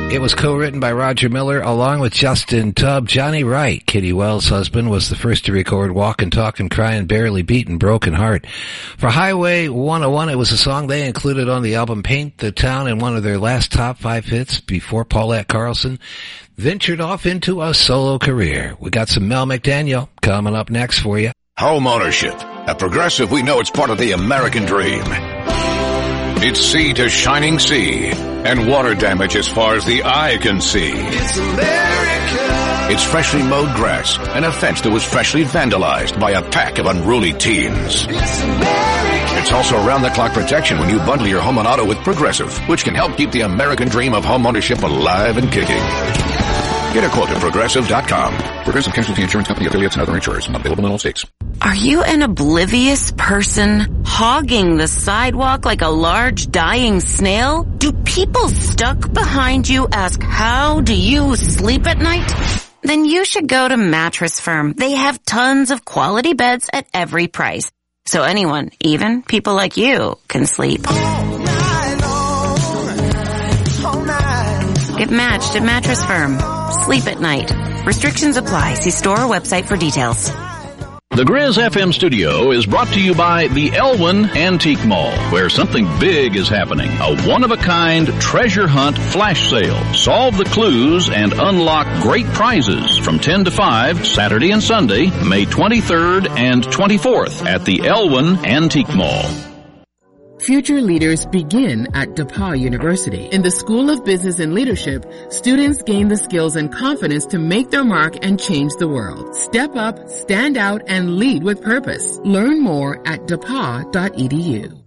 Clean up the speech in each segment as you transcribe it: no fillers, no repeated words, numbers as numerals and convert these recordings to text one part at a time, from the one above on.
It was co-written by Roger Miller along with Justin Tubb. Johnny Wright, Kitty Wells' husband, was the first to record Walk and Talk and Cry and Barely Beaten Broken Heart. For Highway 101, it was a song they included on the album Paint the Town and one of their last top 5 hits before Paulette Carlson ventured off into a solo career. We got some Mel McDaniel coming up next for you. Home ownership. At Progressive, we know it's part of the American dream. It's sea to shining sea, and water damage as far as the eye can see. It's America. It's freshly mowed grass and a fence that was freshly vandalized by a pack of unruly teens. It's America. It's also around-the-clock protection when you bundle your home and auto with Progressive, which can help keep the American dream of home ownership alive and kicking. Get a quote at Progressive.com. Progressive Casualty Insurance Company, affiliates, and other insurers. Not available in all states. Are you an oblivious person hogging the sidewalk like a large dying snail? Do people stuck behind you ask, how do you sleep at night? Then you should go to Mattress Firm. They have tons of quality beds at every price. So anyone, even people like you, can sleep. All night long. All night. Get matched at Mattress Firm. Sleep at night. Restrictions apply. See store or website for details. The Grizz FM studio is brought to you by the Elwyn Antique Mall, where something big is happening. A one-of-a-kind treasure hunt flash sale. Solve the clues and unlock great prizes from 10 to 5, Saturday and Sunday, May 23rd and 24th at the Elwyn Antique Mall. Future leaders begin at DePauw University. In the School of Business and Leadership, students gain the skills and confidence to make their mark and change the world. Step up, stand out, and lead with purpose. Learn more at depaw.edu.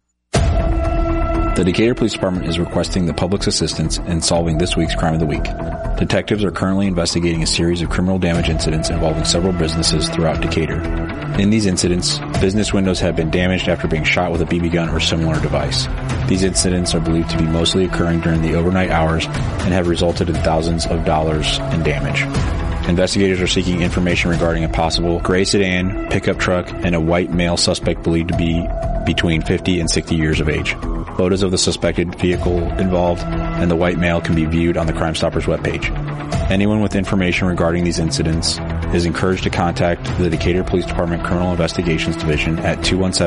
The Decatur Police Department is requesting the public's assistance in solving this week's Crime of the Week. Detectives are currently investigating a series of criminal damage incidents involving several businesses throughout Decatur. In these incidents, business windows have been damaged after being shot with a BB gun or similar device. These incidents are believed to be mostly occurring during the overnight hours and have resulted in thousands of dollars in damage. Investigators are seeking information regarding a possible gray sedan, pickup truck, and a white male suspect believed to be between 50 and 60 years of age. Photos of the suspected vehicle involved and the white male can be viewed on the Crime Stoppers webpage. Anyone with information regarding these incidents is encouraged to contact the Decatur Police Department Criminal Investigations Division at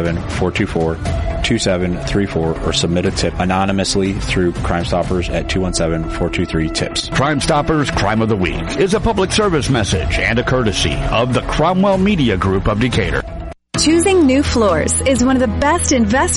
217-424-2734 or submit a tip anonymously through Crime Stoppers at 217-423-TIPS. Crime Stoppers Crime of the Week is a public service message and a courtesy of the Cromwell Media Group of Decatur. Choosing new floors is one of the best investments